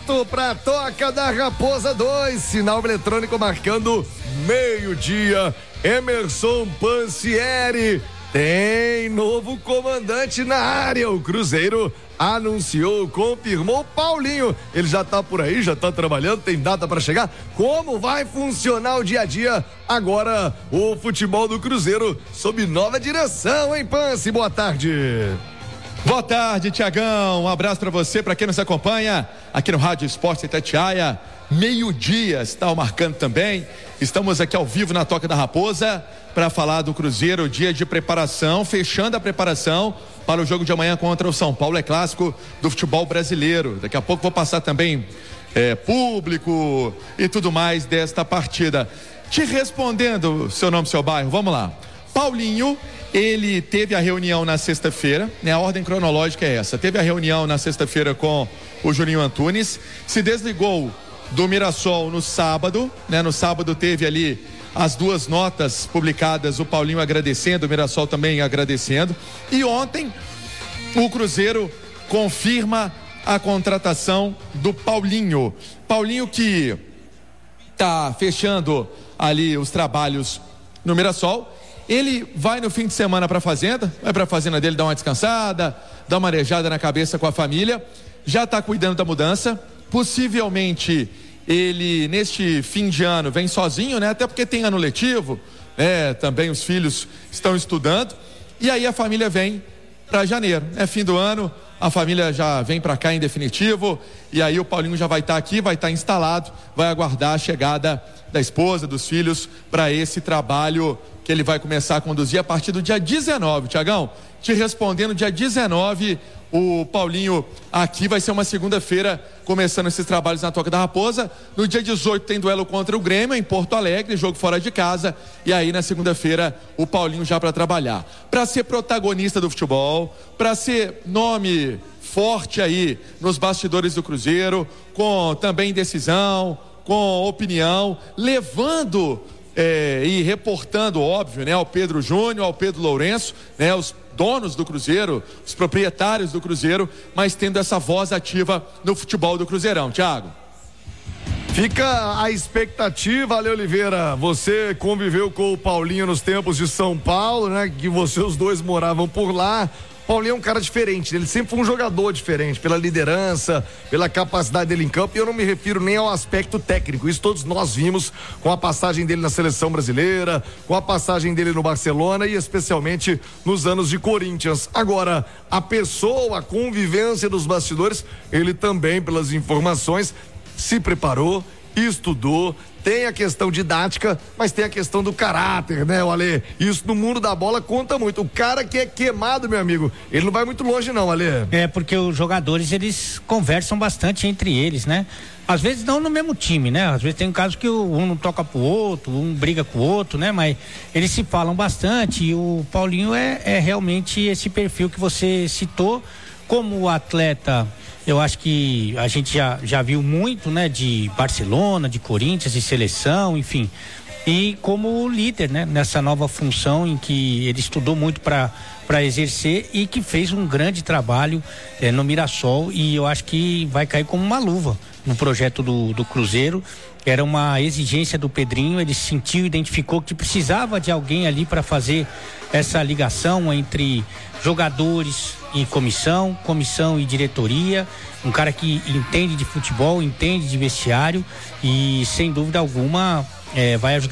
certo pra Toca da Raposa 2, sinal eletrônico marcando meio-dia. Emerson Pansieri tem novo comandante na área. O Cruzeiro anunciou, confirmou. Paulinho, ele já tá por aí, já tá trabalhando, tem data para chegar. Como vai funcionar o dia a dia agora o futebol do Cruzeiro sob nova direção, hein, Pansi? Boa tarde. Boa tarde, Tiagão. Um abraço para você, para quem nos acompanha aqui no Rádio Esporte Itatiaia. Meio-dia está marcando também. Estamos aqui ao vivo na Toca da Raposa para falar do Cruzeiro, dia de preparação, fechando a preparação para o jogo de amanhã contra o São Paulo, é clássico do futebol brasileiro. Daqui a pouco vou passar também público e tudo mais desta partida. Te respondendo, seu nome, seu bairro, vamos lá. Paulinho, ele teve a reunião na sexta-feira, né? A ordem cronológica é essa. Teve a reunião na sexta-feira com o Juninho Antunes, se desligou do Mirassol no sábado, né? No sábado teve ali as duas notas publicadas, o Paulinho agradecendo, o Mirassol também agradecendo. E ontem o Cruzeiro confirma a contratação do Paulinho. Paulinho que tá fechando ali os trabalhos no Mirassol. Ele vai no fim de semana para a fazenda, vai para a fazenda dele dar uma descansada, dar uma arejada na cabeça com a família, já está cuidando da mudança. Possivelmente ele neste fim de ano vem sozinho, né? Até porque tem ano letivo, né? Também os filhos estão estudando, e aí a família vem para janeiro, é fim do ano, a família já vem para cá em definitivo, e aí o Paulinho já vai estar aqui, vai estar instalado, vai aguardar a chegada da esposa, dos filhos, para esse trabalho que ele vai começar a conduzir a partir do dia 19, Tiagão. Te respondendo, dia 19, o Paulinho aqui vai ser uma segunda-feira, começando esses trabalhos na Toca da Raposa. No dia 18 tem duelo contra o Grêmio em Porto Alegre, jogo fora de casa, e aí na segunda-feira o Paulinho já para trabalhar, para ser protagonista do futebol, para ser nome forte aí nos bastidores do Cruzeiro, com também decisão, com opinião, levando e reportando, óbvio, né, ao Pedro Júnior, ao Pedro Lourenço, né, os donos do Cruzeiro, os proprietários do Cruzeiro, mas tendo essa voz ativa no futebol do Cruzeirão. Thiago. Fica a expectativa, Ale Oliveira. Você conviveu com o Paulinho nos tempos de São Paulo, né? Que os dois moravam por lá. Paulinho é um cara diferente, ele sempre foi um jogador diferente, pela liderança, pela capacidade dele em campo, e eu não me refiro nem ao aspecto técnico, isso todos nós vimos com a passagem dele na seleção brasileira, com a passagem dele no Barcelona e especialmente nos anos de Corinthians. Agora, a pessoa, a convivência dos bastidores, ele também, pelas informações, se preparou, estudou, tem a questão didática, mas tem a questão do caráter, né, Ale? Isso no mundo da bola conta muito. O cara que é queimado, meu amigo, ele não vai muito longe não, Ale. É, porque os jogadores, eles conversam bastante entre eles, né? Às vezes não no mesmo time, né? Às vezes tem um caso que um não toca pro outro, um briga com o outro, né? Mas eles se falam bastante, e o Paulinho é realmente esse perfil que você citou. Como atleta, eu acho que a gente já viu muito, né? De Barcelona, de Corinthians, de seleção, enfim. E como líder, né? Nessa nova função em que ele estudou muito para exercer e que fez um grande trabalho no Mirassol, e eu acho que vai cair como uma luva no projeto do Cruzeiro. Era uma exigência do Pedrinho, ele sentiu, identificou que precisava de alguém ali para fazer essa ligação entre jogadores e comissão e diretoria, um cara que entende de futebol, entende de vestiário e sem dúvida alguma vai ajudar